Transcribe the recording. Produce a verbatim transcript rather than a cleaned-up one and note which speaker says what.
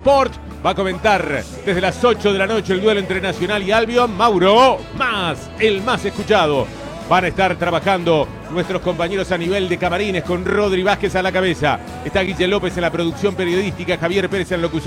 Speaker 1: Sport. Va a comentar desde las ocho de la noche el duelo entre Nacional y Albion. Mauro Más, el más escuchado. Van a estar trabajando nuestros compañeros a nivel de camarines con Rodri Vázquez a la cabeza. Está Guille López en la producción periodística, Javier Pérez en la locución.